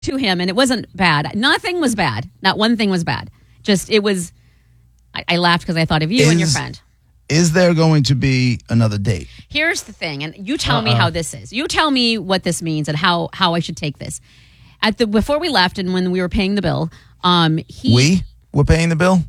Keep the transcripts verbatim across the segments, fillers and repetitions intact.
to him, and it wasn't bad. Nothing was bad. Not one thing was bad. Just it was. I, I laughed because I thought of you is, and your friend. Is there going to be another date? Here's the thing, and you tell Uh-uh. me how this is. You tell me what this means and how how I should take this. At the before we left and when we were paying the bill, um, he We were paying the bill?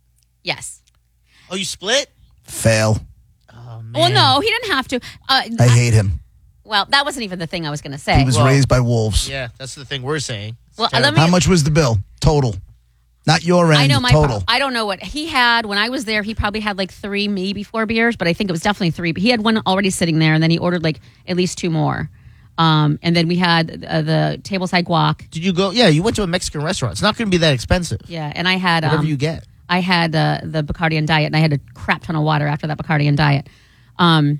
yes. Oh, you split? Fail. Oh, man. Well, no, he didn't have to. Uh, I hate him. well, that wasn't even the thing I was going to say. He was Well, raised by wolves. Yeah, that's the thing we're saying. It's Well, terrible. let me- How much was the bill? Total. Not your end, I know my total. I don't know what he had when I was there. He probably had like three, maybe four beers, but I think it was definitely three. But he had one already sitting there, and then he ordered like at least two more. Um, and then we had uh, the tableside guac. Did you go? Yeah, you went to a Mexican restaurant. It's not going to be that expensive. Yeah, and I had Whatever um, you get. I had uh, the Bacardi and Diet, and I had a crap ton of water after that Bacardi and Diet. Um,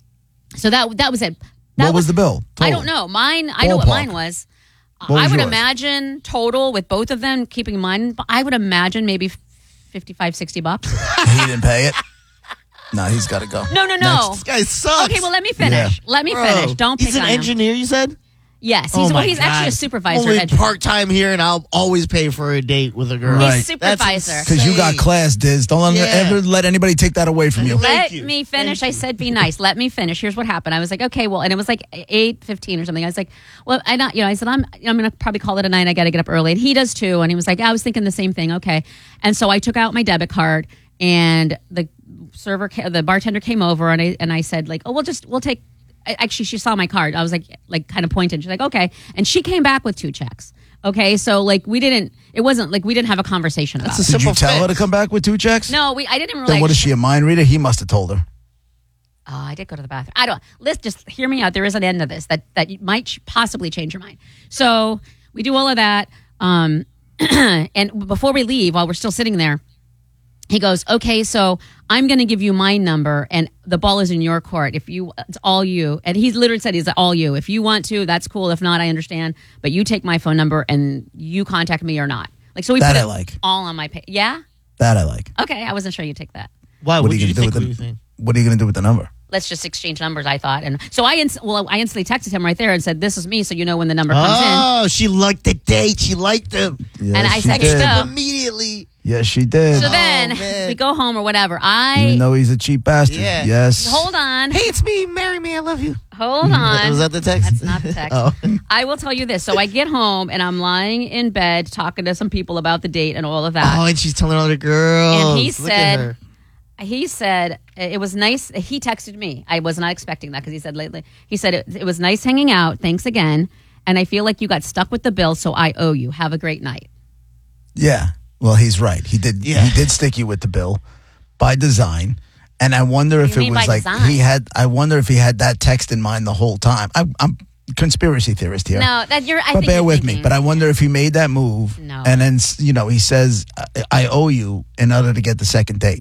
so that that was it. That what was, the bill? I Total. don't know. Mine. I know what Ballpark. mine was. What I was would yours? imagine total with both of them, keeping mine. I would imagine maybe fifty-five, sixty bucks. He didn't pay it? No, he's got to go. No, no, no. This guy sucks. Okay, well, let me finish. Let me Bro, finish. Don't pick He's an on him. engineer, you said? Yes, Oh he's well, my he's actually a God. supervisor. Only engineer. part time here, and I'll always pay for a date with a girl. Right. He's supervisor. Because you got Insane. class, Diz. Don't let Yeah. ever let anybody take that away from you. Thank Let you. me finish. Thank I said, be nice. Let me finish. Here's what happened. I was like, okay, well, and it was like eight fifteen or something. I was like, well, I not, you know, I said, I'm, I'm going to probably call it a night. I got to get up early. And he does too. And he was like, I was thinking the same thing. Okay. And so I took out my debit card, and the server, ca- the bartender came over, and I, and I said like, oh, we'll just, we'll take, actually, she saw my card. I was like, like kind of pointed. She's like, okay. And she came back with two checks. Okay. So like, we didn't, it wasn't like we didn't have a conversation about That's it. a Did you simple tell her to fix. come back with two checks? No, we, I didn't Then really. what is she, a mind reader? He must have told her. Oh, I did go to the bathroom. I don't. Let's just hear me out. There is an end to this that that might ch- possibly change your mind. So we do all of that, um, and before we leave, while we're still sitting there, he goes, "Okay, so I'm going to give you my number, and the ball is in your court. If you, it's all you." And he literally said, "He's all you. If you want to, that's cool. If not, I understand. But you take my phone number and you contact me or not." Like so, we That put I it like. all on my page. Yeah. That I like. Okay, I wasn't sure you'd take that. Why? What What are did you you going to do think? with What do you the think? What are you going to do with the number? Let's just exchange numbers, I thought. And so I, ins- well, I instantly texted him right there and said, this is me, so you know when the number comes Oh, she liked the date. She liked him Yes, And I she said, did. "Stop." immediately. Yes, she did. in. So Oh, then man. we go home or whatever. I, Even though he's a cheap bastard. Yeah. Yes. hold on, Hey, it's me. Marry me. I love you. hold on. Was that the text? That's not the text. Oh. I will tell you this. So I get home and I'm lying in bed talking to some people about the date and all of that. Oh, and she's telling other girls. And he Look at said- her. He said it was nice. He texted me. I was not expecting that because he said lately. He said it, it was nice hanging out. Thanks again. And I feel like you got stuck with the bill, so I owe you. Have a great night. Yeah. Well, he's right. He did. Yeah. He did stick you with the bill by design. And I wonder What if do you it mean was by like design? he had. I wonder if he had that text in mind the whole time. I, I'm conspiracy theorist here. No, that you're. I but think bear you're with thinking. me. But I wonder if he made that move. No. And then you know he says, "I, I owe you" in order to get the second date.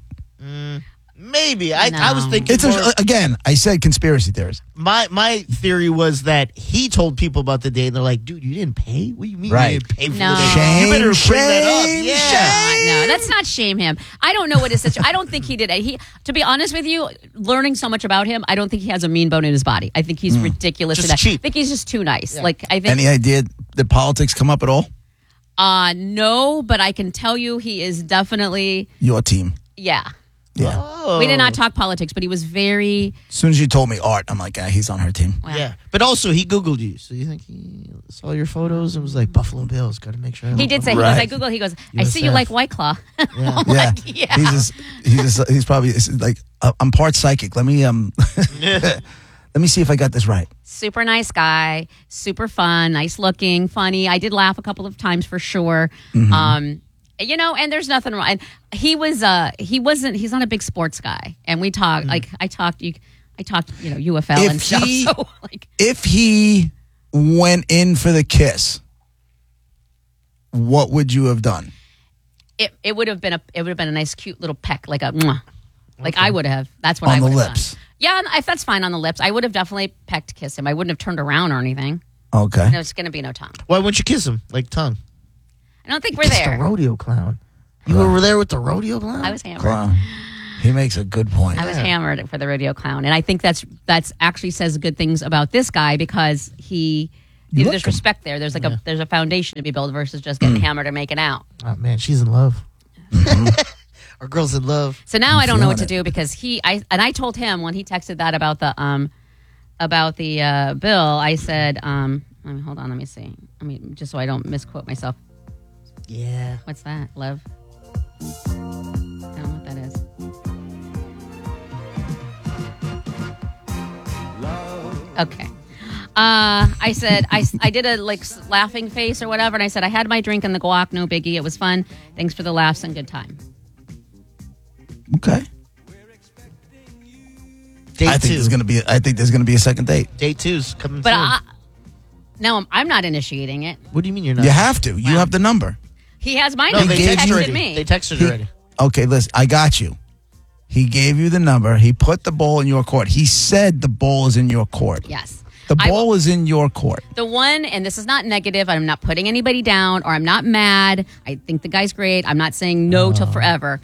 Maybe. I, I was No. thinking. It's more- a, again. I said conspiracy theorist. my my theory was that he told people about the date, and they're like, "Dude, you didn't pay? What do you mean Right. you didn't pay for No. the date? Shame, you better bring that up." shame, Yeah. No, that's not shame him. I don't know what his situation. I don't think he did it. He, to be honest with you, learning so much about him, I don't think he has a mean bone in his body. I think he's ridiculous. Just to that. cheap. I think he's just too nice. Like I think. Any idea did politics come up at all? Uh no, but I can tell you he is definitely Your team. yeah. Yeah. Oh. We did not talk politics, but he was very As soon as you told me art, I'm like, ah, he's on her team. well, Yeah, but also he Googled you, so you think he saw your photos and was like Buffalo Bills? Got to make sure. I He don't did say fuck he goes, I Right. Google. He goes, I U S see you F. like White Claw. Yeah. I'm Yeah. like, yeah. He's just, he's just, he's probably it's like uh, I'm part psychic. Let me um let me see if I got this right. Super nice guy, super fun, nice looking, funny. I did laugh a couple of times for sure. Mm-hmm. Um, you know, and there's nothing wrong. And he was, uh, he wasn't, he's not a big sports guy. And we talked, like I talked, you, I talked, you know, U F L If and stuff. he- So like, If he went in for the kiss, what would you have done? it, it would have been a, it would have been a nice, cute little peck, like a, mwah. Like I would have. That's what On I the would have lips. done. Yeah, if that's fine on the lips, I would have definitely pecked, kissed him. I wouldn't have turned around or anything. Okay. No, it's going to be no tongue. Why wouldn't you kiss him like tongue? I don't think we're Kiss there. the rodeo clown. You were there with the rodeo clown. I was hammered. Clown. He makes a good point. I was hammered for the rodeo clown, and I think that's that's actually says good things about this guy because he You there's like 'em. respect there. There's like Yeah. a there's a foundation to be built versus just getting hammered or making out. Oh man, she's in love. Our girl's in love. So now I don't know what to feeling do because he I and I told him when he texted that about the um about the uh, bill. I said um let me, hold on. Let me see. I mean, just so I don't misquote myself. Yeah. What's that? Love. I don't know what that is. Okay. Uh, I said, I, I did a like s- laughing face or whatever, and I said, I had my drink in the guac, no biggie. It was fun. Thanks for the laughs and good time. Okay. Date I think two. there's gonna be. I think there's gonna be a second date. Date two's coming But soon. I, now I'm, I'm not initiating it. what do you mean you're not? You have to. You Wow. have the number. He has my No, number. they He gave texted you- already. texted me. They texted He- already. Okay, listen. I got you. He gave you the number. He put the ball in your court. He said the ball is in your court. Yes. The I- ball is in your court. The one, and this is not negative, I'm not putting anybody down or I'm not mad. I think the guy's great. I'm not saying no till forever.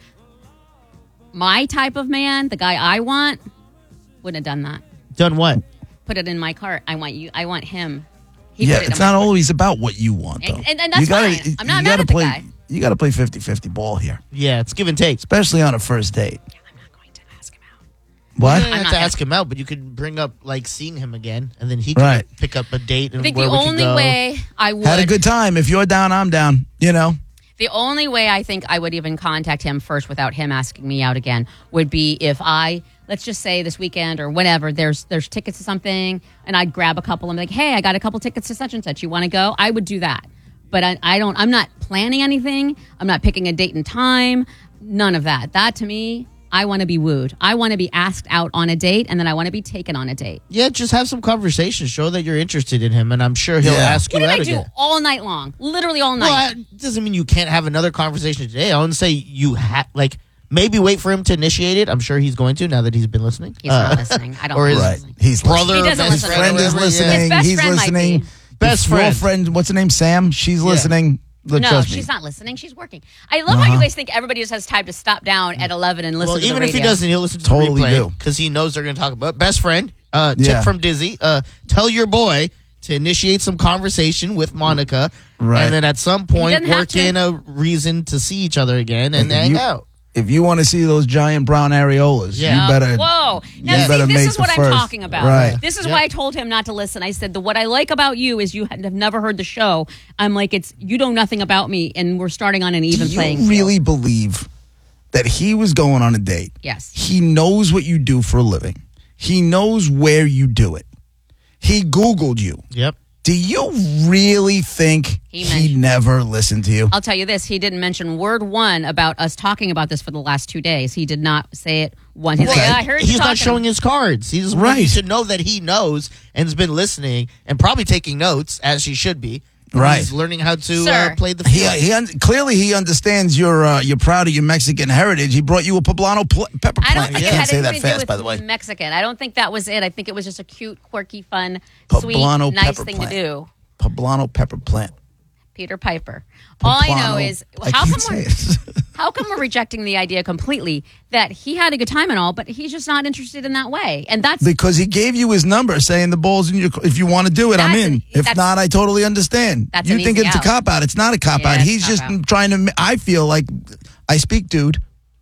My type of man, the guy I want, wouldn't have done that. Done what? Put it in my cart. I want you. I want him. He Yeah, put it it's in my not cart. always about what you want, though. And- and- and that's you gotta, fine. I'm not you mad gotta at the play, guy. You got to play fifty-fifty ball here, Yeah, it's give and take. especially on a first date. I'm not going to ask him out. What? You don't I'm have not to gonna- ask him out, but you could bring up like seeing him again, and then he could Right. pick up a date and I think where the we could only go. way I would Had a good time. If you're down, I'm down. You know. The only way I think I would even contact him first without him asking me out again would be if I, let's just say this weekend or whenever, there's there's tickets to something, and I'd grab a couple and be like, hey, I got a couple tickets to such and such. You want to go? I would do that. But I, I don't, I'm not planning anything. I'm not picking a date and time. None of that. That to me, I want to be wooed. I want to be asked out on a date, and then I want to be taken on a date. Yeah, just have some conversation. Show that you're interested in him, and I'm sure he'll Yeah. ask What you did out I do again. all night long? Literally all night. Well, that doesn't mean you can't have another conversation today. I wouldn't say you have, like, maybe wait for him to initiate it. I'm sure he's going to now that he's been listening. He's Uh, not listening. I don't or think his he's Right. listening. He's brother, He or doesn't best listen. friend, friend or is whatever, yeah. listening. His best He's friend might listening. be. Best Your friend. friend. What's her name? Sam. She's listening. Look, No, trust me. she's not listening. She's working. I love how you guys think everybody just has time to stop down at eleven and listen Well, to even the if he radio. doesn't, he'll listen to Totally the do. replay because he knows they're going to talk about best friend. Uh, tip Yeah. from Dizzy: uh, tell your boy to initiate some conversation with Monica, Right. and then at some point doesn't have work to. in a reason to see each other again and If hang you- out. If you want to see those giant brown areolas, Yeah. you better. Whoa. Now, you see, better this make is the what I'm first. talking about. Right. This is Yep. why I told him not to listen. I said, the, what I like about you is you have never heard the show. I'm like, it's you know nothing about me, and we're starting on an even Do playing you field. really believe that he was going on a date? Yes. He knows what you do for a living. He knows where you do it. He Googled you. Yep. Do you really think He he, mentioned- never listened to you? I'll tell you this. He didn't mention word one about us talking about this for the last two days. He did not say it once. He's like, Okay. yeah, I heard you He's not talking. showing his cards. He's Right. right. to know that he knows and has been listening and probably taking notes as he should be. Right. He's learning how to Sir. uh, play the He, field. he un- clearly he understands you're uh, you're proud of your Mexican heritage. He brought you a poblano pl- pepper I don't plant. think You it can't had say anything that to do fast, with by the way. Mexican. I don't think that was it. I think it was just a cute, quirky, fun, sweet, Poblano nice pepper thing plant. to do. Poblano pepper plant. Peter Piper. All I know Poblano- is I how come can't we're say it. how come we're rejecting the idea completely that he had a good time and all, but he's just not interested in that way. And that's Because he gave you his number, saying the ball's in your. If you want to do it, I'm That's in. an- if that's- not, I totally understand. That's you an think easy it's out. a cop out? It's not a cop Yeah, out. it's He's a just cop-out. trying to. I feel like I speak, dude.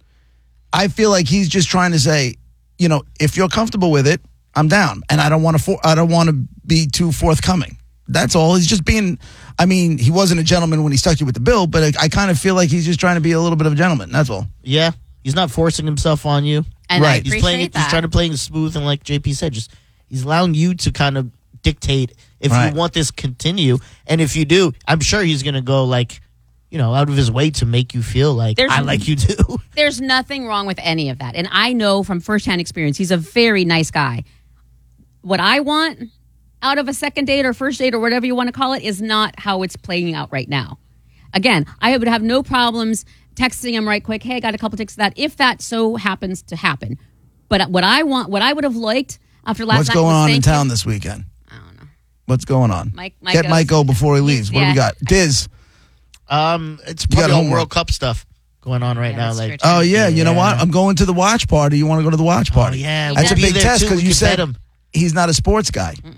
I feel like he's just trying to say, you know, if you're comfortable with it, I'm down, and I don't want to. For, I don't want to be too forthcoming. That's all. He's just being. I mean, he wasn't a gentleman when he stuck you with the bill, but I, I kind of feel like he's just trying to be a little bit of a gentleman. That's all. Yeah. He's not forcing himself on you. and I right. He's appreciate playing it. that. He's trying to play it smooth and like J P said, just he's allowing you to kind of dictate if Right. you want this continue, and if you do, I'm sure he's gonna go like, you know, out of his way to make you feel like There's- I like you too. There's nothing wrong with any of that. And I know from firsthand experience, he's a very nice guy. What I want out of a second date or first date or whatever you want to call it is not how it's playing out right now. Again, I would have no problems texting him right quick. Hey, I got a couple tickets to that if that so happens to happen. But what I want, what I would have liked after last What's night going was on in thank town you. this weekend? I don't know. What's going on? Mike- Mike Get goes- Mike O before he leaves. What do we yeah. got? Diz. Um, it's got probably all homework. World Cup stuff going on right Yeah, now. that's Like, true, Oh yeah, you know Yeah. what? I'm going to the watch party. You want to go to the watch party? yeah, that's a we'll be big there, test too. because We you can bet said him. he's not a sports guy.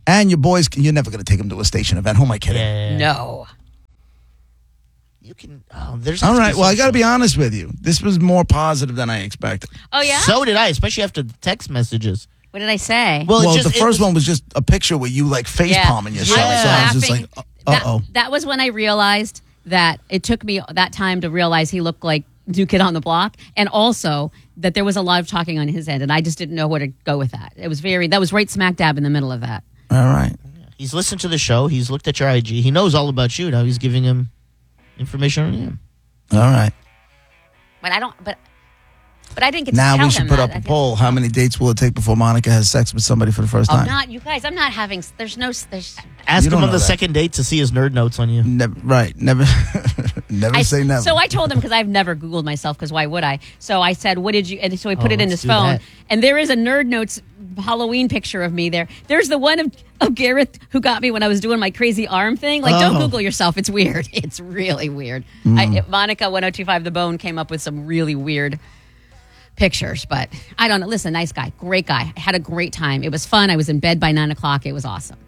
And your boys, you're never going to take them to a station event. Who am I kidding? Yeah. No. You can. Oh, there's. All right. Well, I got to to be honest with you. This was more positive than I expected. Oh, yeah? So did I, especially after the text messages. What did I say? Well, it Well, just, the it first was- one was just a picture with you like face palming yourself. Yeah. So I was just laughing. like, uh oh. That, that was when I realized that it took me that time to realize he looked like New Kid on the Block, and also that there was a lot of talking on his end, and I just didn't know where to go with that. It was very, that was right smack dab in the middle of that. All right. He's listened to the show. He's looked at your I G. He knows all about you. Now he's giving him information on you. All right. But I don't, but, but I didn't get to Now tell we should him put that. up I a guess- poll. How many dates will it take before Monica has sex with somebody for the first Oh, time? not, you guys, I'm not having, there's no, there's, Ask You him don't on know the that. second date to see his nerd notes on you. Never, right. Never, never I, say never. So I told him, because I've never Googled myself, because why would I? So I said, what did you, and so he put Oh, it in let's his do phone, that. and there is a Nerd Notes Halloween picture of me there. There's the one of, of Gareth who got me when I was doing my crazy arm thing. Like, don't Oh. Google yourself. It's weird. It's really weird. Mm. I, Monica ten twenty-five The Bone came up with some really weird pictures, but I don't know. Listen, nice guy, great guy. I had a great time. It was fun. I was in bed by nine o'clock. It was awesome.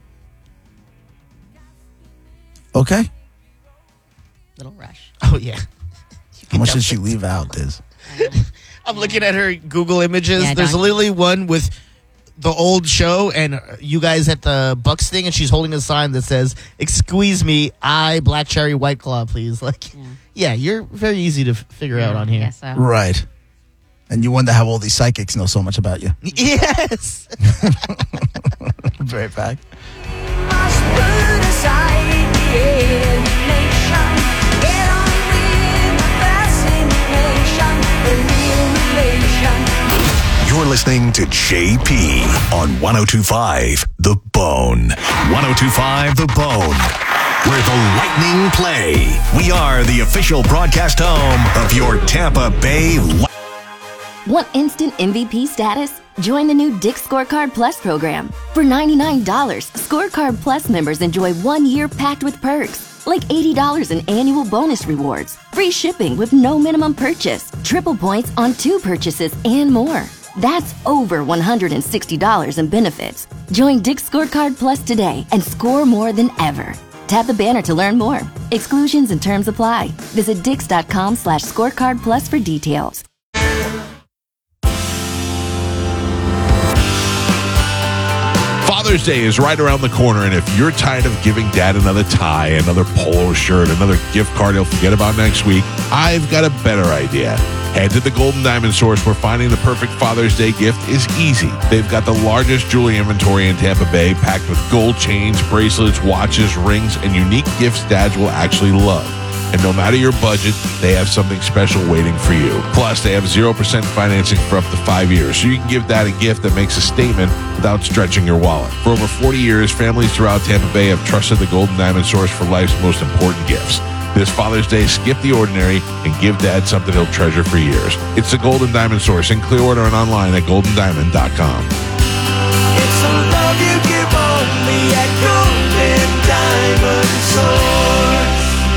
Okay. Little rush. Oh, yeah. How much did she leave out, Diz? I'm looking at her Google images. Yeah, There's Don- literally one with the old show and you guys at the Bucks thing, and she's holding a sign that says, "Excuse me, I Black Cherry White Claw, please." Like, yeah, Yeah. you're very easy to f- figure out on here. Yeah, so. Right. And you wonder how all these psychics know so much about you. Yes. Very fact. Must put aside the alienation. Get on with the fascination, the real relation. You're listening to J P on ten twenty-five The Bone. ten twenty-five The Bone, where the Lightning play. We are the official broadcast home of your Tampa Bay Lightning. Want instant M V P status? Join the new Dick's Scorecard Plus program. For ninety-nine dollars, Scorecard Plus members enjoy one year packed with perks, like eighty dollars in annual bonus rewards, free shipping with no minimum purchase, triple points on two purchases, and more. That's over one hundred sixty dollars in benefits. Join Dick's Scorecard Plus today and score more than ever. Tap the banner to learn more. Exclusions and terms apply. Visit dix.com slash scorecard plus for details. Father's Day is right around the corner, and if you're tired of giving Dad another tie, another polo shirt, another gift card he'll forget about next week, I've got a better idea. Head to the Golden Diamond Source, where finding the perfect Father's Day gift is easy. They've got the largest jewelry inventory in Tampa Bay, packed with gold chains, bracelets, watches, rings, and unique gifts dads will actually love. And no matter your budget, they have something special waiting for you. Plus, they have zero percent financing for up to five years, so you can give Dad a gift that makes a statement without stretching your wallet. For over forty years, families throughout Tampa Bay have trusted the Golden Diamond Source for life's most important gifts. This Father's Day, skip the ordinary and give Dad something he'll treasure for years. It's the Golden Diamond Source in Clearwater and online at golden diamond dot com. It's a love you give only at Golden Diamond Source.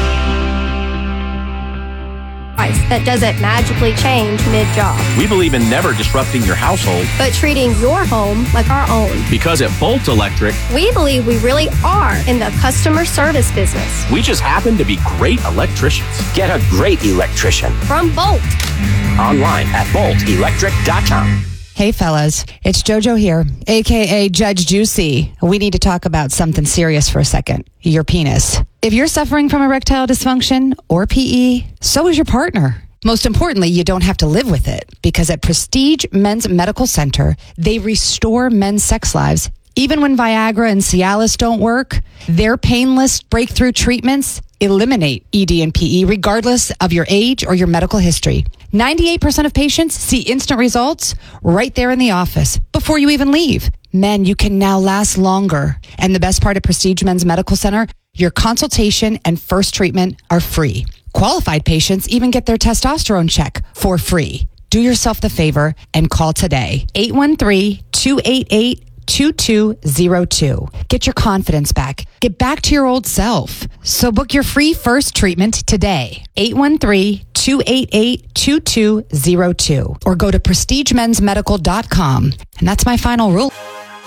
That doesn't magically change mid-job, We believe in never disrupting your household but treating your home like our own. because at Bolt Electric, We believe we really are in the customer service business. we just happen to be great electricians. Get a great electrician. From Bolt. Online at bolt electric dot com. Hey fellas, it's JoJo here, aka Judge Juicy. We need to talk about something serious for a second. Your penis. If you're suffering from erectile dysfunction or P E, so is your partner. Most importantly, you don't have to live with it, because at Prestige Men's Medical Center, they restore men's sex lives. Even when Viagra and Cialis don't work, their painless breakthrough treatments eliminate E D and P E regardless of your age or your medical history. ninety-eight percent of patients see instant results right there in the office before you even leave. Men, you can now last longer. And the best part of Prestige Men's Medical Center, your consultation and first treatment are free. Qualified patients even get their testosterone check for free. Do yourself the favor and call today. eight one three, two eight eight, two two zero two. Get your confidence back. Get back to your old self. So book your free first treatment today. eight one three, two eight eight, two two zero two. Or go to prestige men's medical dot com. And that's my final rule.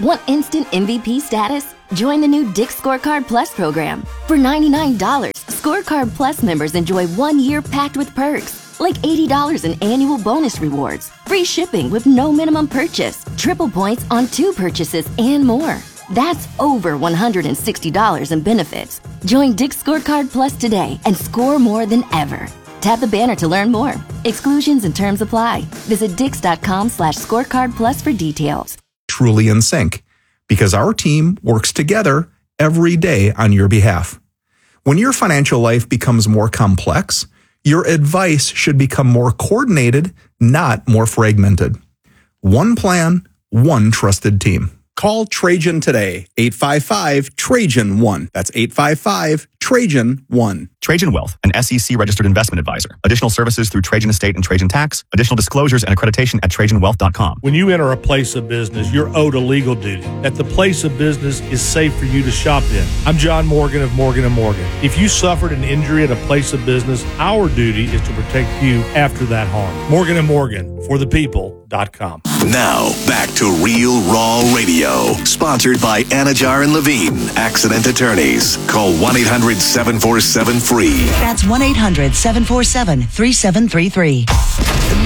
Want instant M V P status? Join the new Dick's Scorecard Plus program. For ninety-nine dollars, Scorecard Plus members enjoy one year packed with perks, like eighty dollars in annual bonus rewards, free shipping with no minimum purchase, triple points on two purchases, and more. That's over one hundred sixty dollars in benefits. Join Dick's Scorecard Plus today and score more than ever. Tap the banner to learn more. Exclusions and terms apply. Visit dix.com slash scorecard plus for details. Truly in sync, because our team works together every day on your behalf. When your financial life becomes more complex, your advice should become more coordinated, not more fragmented. One plan, one trusted team. Call Trajan today, eight five five, Trajan one. That's eight five five, Trajan one. Trajan Wealth, an S E C-registered investment advisor. Additional services through Trajan Estate and Trajan Tax. Additional disclosures and accreditation at trajan wealth dot com. When you enter a place of business, you're owed a legal duty. That the place of business is safe for you to shop in. I'm John Morgan of Morgan and Morgan. If you suffered an injury at a place of business, our duty is to protect you after that harm. Morgan and Morgan, for the people dot com. Now, back to Real Raw Radio, sponsored by Anajar and Levine, accident attorneys. Call one eight hundred seven four seven free. That's one eight hundred seven four seven three seven three three.